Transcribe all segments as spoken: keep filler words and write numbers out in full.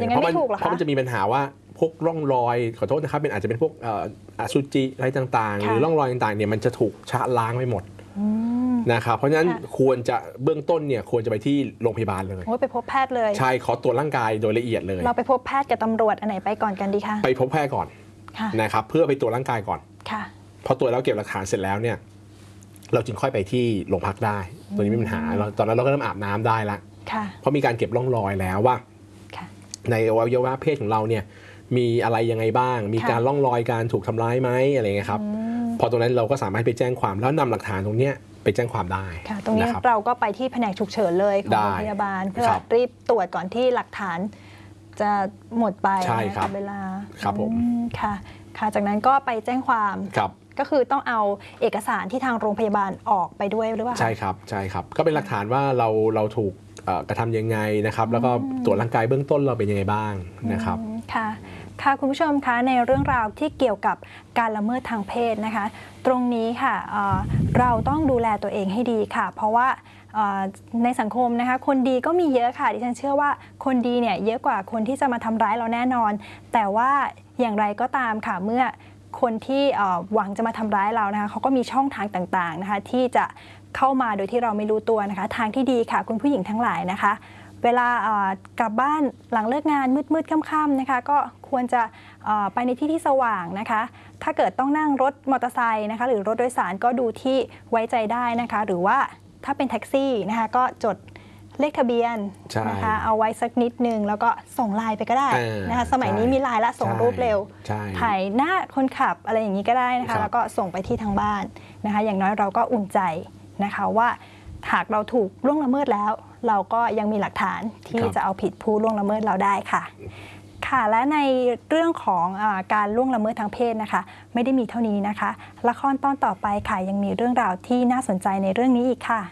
เพราะมันเพราะมันจะมีปัญหาว่าพวกร่องรอยขอโทษนะครับเป็นอาจจะเป็นพวกอสุจิอะไรต่างๆหรือร่องรอยต่างๆเนี่ยมันจะถูกชะล้างไปหมดนะครับเพราะฉะนั้นควรจะเบื้องต้นเนี่ยควรจะไปที่โรงพยาบาลเลยไปพบแพทย์เลยใช่ขอตรวจร่างกายโดยละเอียดเลยเราไปพบแพทย์กับตำรวจอันไหนไปก่อนกันดีคะไปพบแพทย์ก่อนนะครับเพื่อไปตรวจร่างกายก่อนพอตรวจแล้วเก็บหลักฐานเสร็จแล้วเนี่ยเราจึงค่อยไปที่โรงพักได้ตัวนี้ไม่มีปัญหาตอนนั้นเราก็เริ่มอาบน้ำได้ละเพราะมีการเก็บร่องรอยแล้วว่าในอวัยวะเพศของเราเนี่ยมีอะไรยังไงบ้างมีการร่องรอยการถูกทำร้ายไหมอะไรเงี้ยครับพอตรงนั้นเราก็สามารถไปแจ้งความแล้วนำหลักฐานตรงนี้ไปแจ้งความได้ตรงนี้เราก็ไปที่แผนกฉุกเฉินเลยของโรงพยาบาลเพื่อรีบตรวจก่อนที่หลักฐานจะหมดไปในเวลาครับผมค่ะค่ะจากนั้นก็ไปแจ้งความก็คือต้องเอาเอกสารที่ทางโรงพยาบาลออกไปด้วยหรือเปล่าใช่ครับใช่ครับก็เป็นหลักฐานว่าเราเราถูกกระทำยังไงนะครับแล้วก็ตรวจร่างกายเบื้องต้นเราเป็นยังไงบ้างนะครับค่ะค่ะคุณผู้ชมคะในเรื่องราวที่เกี่ยวกับการละเมิดทางเพศนะคะตรงนี้ค่ะเราต้องดูแลตัวเองให้ดีค่ะเพราะว่าในสังคมนะคะคนดีก็มีเยอะค่ะดิฉันเชื่อว่าคนดีเนี่ยเยอะกว่าคนที่จะมาทำร้ายเราแน่นอนแต่ว่าอย่างไรก็ตามค่ะเมื่อคนที่หวังจะมาทำร้ายเรานะคะเขาก็มีช่องทางต่างๆนะคะที่จะเข้ามาโดยที่เราไม่รู้ตัวนะคะทางที่ดีค่ะคุณผู้หญิงทั้งหลายนะคะเวลากลับบ้านหลังเลิกงานมืดๆค่ำๆนะคะก็ควรจะไปในที่ที่สว่างนะคะถ้าเกิดต้องนั่งรถมอเตอร์ไซค์นะคะหรือรถโดยสารก็ดูที่ไว้ใจได้นะคะหรือว่าถ้าเป็นแท็กซี่นะคะก็จดเลขทะเบียนนะคะเอาไว้สักนิดนึงแล้วก็ส่งไลน์ไปก็ได้นะคะสมัยนี้มีไลน์ละส่งรูปเร็วถ่ายหน้าคนขับอะไรอย่างนี้ก็ได้นะคะแล้วก็ส่งไปที่ทางบ้านนะคะอย่างน้อยเราก็อุ่นใจนะคะว่าหากเราถูกล่วงละเมิดแล้วเราก็ยังมีหลักฐานที่จะเอาผิดผู้ล่วงละเมิดเราได้ค่ะค่ะและในเรื่องของอาการล่วงละเมิดทางเพศนะคะไม่ได้มีเท่านี้นะคะละครตอนต่อไปค่ะยังมีเรื่องราวที่น่าสนใจในเรื่องนี้อีกค่ะ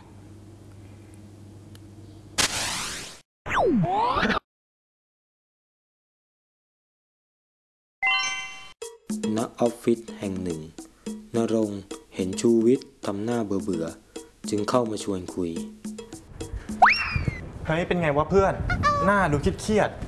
ณออฟฟิศแห่งหนึ่งณรงค์เห็นชูวิทย์ทำหน้าเบื่อๆจึงเข้ามาชวนคุยเฮ้ยเป็นไงวะเพื่อนหน้าดูเครียด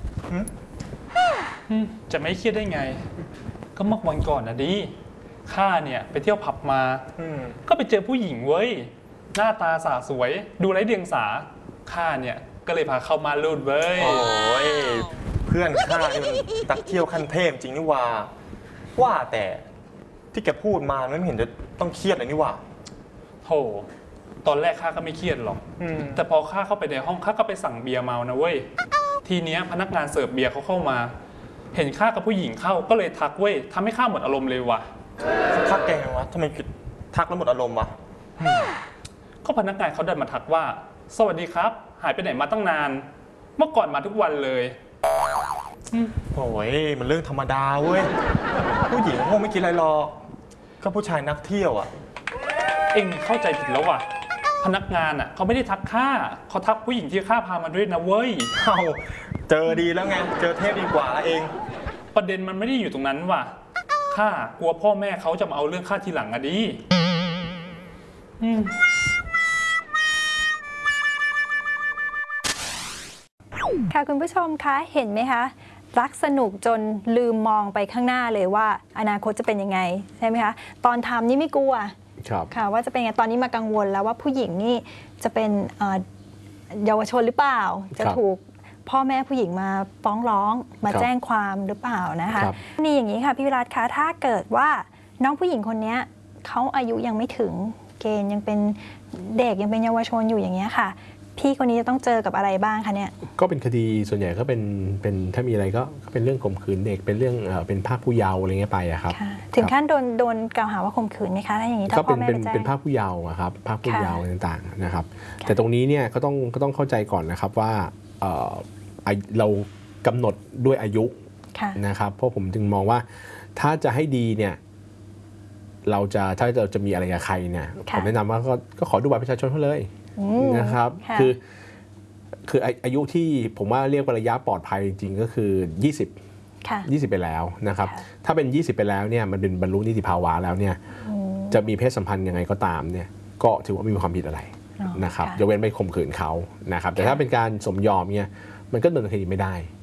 จะไม่เครียดได้ไงก็เมื่อวันก่อนนะดิข้าเนี่ยไปเที่ยวผับมาก็ไปเจอผู้หญิงเว้ยหน้าตาสาสวยดูไร้เดียงสาข้าเนี่ยก็เลยพาเข้ามาลูดเว้ยโอ้ยเพื่อนข้าเนี่ยตักเที่ยวขั้นเทพจริงนี่ว่าว่าแต่ที่แกพูดมาไม่เห็นจะต้องเครียดเลยนี่ว่าโธ่ตอนแรกข้าก็ไม่เครียดหรอกแต่พอข้าเข้าไปในห้องข้าก็ไปสั่งเบียร์เมานะเว้ยทีเนี้ยพนักงานเสิร์ฟเบียร์เขาเข้ามาเห็นข้ากับผู้หญิงเข้าก็เลยทักเว้ยทำให้ข้าหมดอารมณ์เลยว่ะทักแกไงวะทำไมทักแล้วหมดอารมณ์วะก็พนักงานเขาเดินมาทักว่าสวัสดีครับหายไปไหนมาตั้งนานเมื่อก่อนมาทุกวันเลยโอ้ยมันเรื่องธรรมดาเว้ยผู้หญิงคงไม่กินอะไรหรอกก็ผู้ชายนักเที่ยวอ่ะเอ็งเข้าใจผิดแล้วว่ะพนักงานอ่ะเขาไม่ได้ทักข้าเขาทักผู้หญิงที่ข้าพามาด้วยนะเว้ยเอาเจอดีแล้วไงเจอเทพดีกว่าเองประเด็นมันไม่ได้อยู่ตรงนั้นว่ะข้ากลัวพ่อแม่เขาจะมาเอาเรื่องข้าทีหลังอะดิค่ะคุณผู้ชมคะเห็นไหมคะรักสนุกจนลืมมองไปข้างหน้าเลยว่าอนาคตจะเป็นยังไงใช่ไหมคะตอนทำนี่ไม่กลัวค่ะว่าจะเป็นไงตอนนี้มากังวลแล้วว่าผู้หญิงนี่จะเป็นเยาวชนหรือเปล่าจะถูกพ่อแม่ผู้หญิงมาฟ้องร้องมาแจ้งความหรือเปล่านะคะนี่อย่างนี้ค่ะพี่วิรัตคะถ้าเกิดว่าน้องผู้หญิงคนนี้เขาอายุยังไม่ถึงเกณฑ์ยังเป็นเด็กยังเป็นเยาวชนอยู่อย่างเงี้ยค่ะพี่คนนี้จะต้องเจอกับอะไรบ้างคะเนี่ยก็เป็นคดีส่วนใหญ่ก็เป็นเป็นถ้ามีอะไรก็เป็นเรื่องข่มขืนเด็กเป็นเรื่องเป็นภาคผู้เยาว์อะไรเงี้ยไปอะครับถึงขั้นโดนโดนกล่าวหาว่าข่มขืนไหมคะถ้าอย่างนี้ถ้าพ่อแม่ไปแจ้งเป็นภาคผู้เยาว์ครับภาคผู้เยาว์ต่างๆนะครับแต่ตรงนี้เนี่ยก็ต้องก็ต้องเข้าใจก่อนนะครับว่าเรากำหนดด้วยอายุนะครับเพราะผมจึงมองว่าถ้าจะให้ดีเนี่ยเราจะถ้าเราจะมีอะไรกับใครเนี่ยผมแนะนำว่าก็ขอดูบัตรประชาชนเขาเลยนะครับคือคืออายุที่ผมว่าเรียกว่าระยะปลอดภัยจริงๆก็คือยี่สิบ ยี่สิบไปแล้วนะครับถ้าเป็นยี่สิบไปแล้วเนี่ยมันเป็นบรรลุนิติภาวะแล้วเนี่ยจะมีเพศสัมพันธ์ยังไงก็ตามเนี่ยก็ถือว่าไม่มีความผิดอะไรนะครับยกเว้นไปข่มขืนเขานะครับแต่ถ้าเป็นการสมยอมเนี่ยมันก็ดำเนินคดีไม่ได้